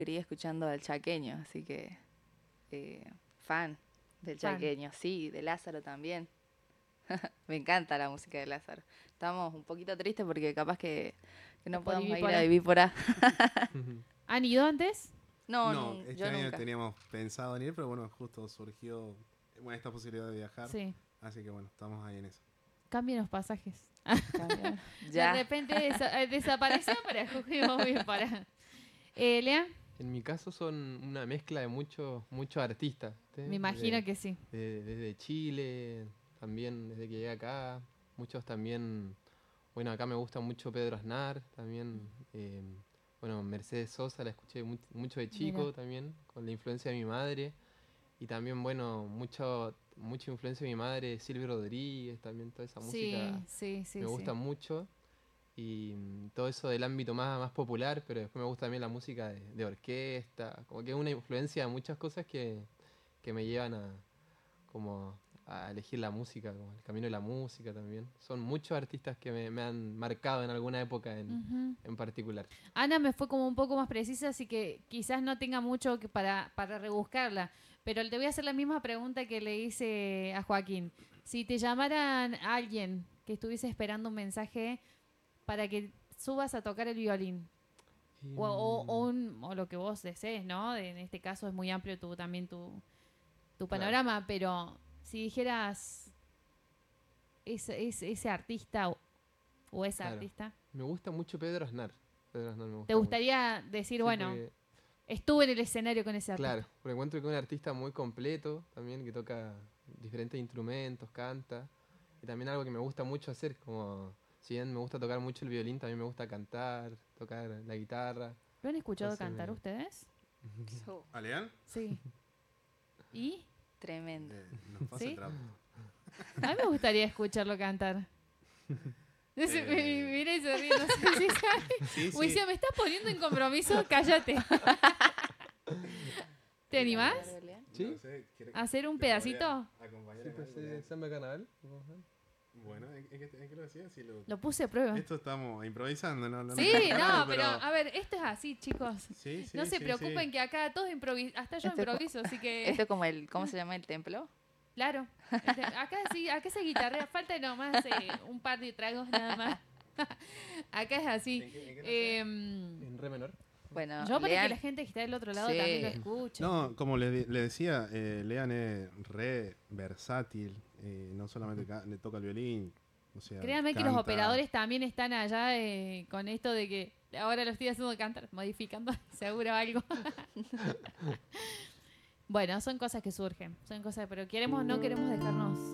crié escuchando al Chaqueño, así que fan del Fan. Chaqueño, sí, de Lázaro también. Me encanta la música de Lázaro. Estamos un poquito tristes porque capaz que no Por podamos ir a Ivípora. vivir por ahí. ¿Han ido antes? No, No, este yo año nunca. teníamos pensado en ir, pero bueno, justo surgió esta posibilidad de viajar. Sí. Así que bueno, estamos ahí en eso. Cambien los pasajes. También. De Ya. repente desapareció para Jujuy para. Lea, En mi caso son una mezcla de muchos artistas. ¿sí? me imagino que sí. Desde Chile, también desde que llegué acá. Muchos también, bueno, acá me gusta mucho Pedro Aznar, también, bueno, Mercedes Sosa la escuché mucho de chico Mira. también, con la influencia de mi madre. Y también, bueno, mucha influencia de mi madre, Silvio Rodríguez, también toda esa música Sí. me gusta mucho. Y todo eso del ámbito más popular, pero después me gusta también la música de orquesta, como que es una influencia de muchas cosas que me llevan como a elegir la música, como el camino de la música también. Son muchos artistas que me han marcado en alguna época Ujú. en particular. Ana me fue como un poco más precisa, así que quizás no tenga mucho para rebuscarla. Pero te voy a hacer la misma pregunta que le hice a Joaquín. Si te llamaran a alguien que estuviese esperando un mensaje para que subas a tocar el violín, Y, o lo que vos desees, ¿no? En este caso es muy amplio también tu panorama, pero si dijeras ese artista o esa claro, artista, me gusta mucho Pedro Aznar. Pedro Aznar me gusta ¿te mucho. gustaría decir, Sí, bueno, porque- estuve en el escenario con ese artista? Claro, porque encuentro que es un artista muy completo también, que toca diferentes instrumentos, canta. Y también algo que me gusta mucho hacer, como si bien me gusta tocar mucho el violín, también me gusta cantar, tocar la guitarra. ¿Lo han escuchado Entonces cantar ustedes? So, ¿Alean? Sí. ¿Y? tremendo. Nos pasa ¿Sí? el trapo. A mí me gustaría escucharlo cantar. Mira y se ríe, no sé si sabe. Sí, Uy, sí. me estás poniendo en compromiso, cállate. ¿Te animás? ¿Sí? No sé, ¿quiere- ¿A hacer un te podría pedacito? acompañar Sí, en pues algo de- samba carnaval. Bueno, ¿en qué lo decía? Sí, Lo puse a prueba. Esto estamos improvisando, ¿no? Sí, nos no, preparamos, pero a ver, esto es así, chicos. Sí, sí, No se sí, preocupen sí. que acá todos improvisan, hasta yo Esto es improviso, así que, Esto es como ¿cómo se llama el templo? claro. Acá sí, acá se guitarrea, falta nomás un par de tragos nada más. Acá es así. ¿En qué En re menor. Bueno, Yo para que lean. la gente que está del otro lado Sí. también lo escuche. No, como le decía, Lean es re versátil. No solamente le toca el violín. O sea, Créanme que los canta. operadores también están allá con esto de que ahora lo estoy haciendo cantar, modificando seguro algo. Bueno, son cosas que surgen, son cosas, pero queremos no queremos dejarnos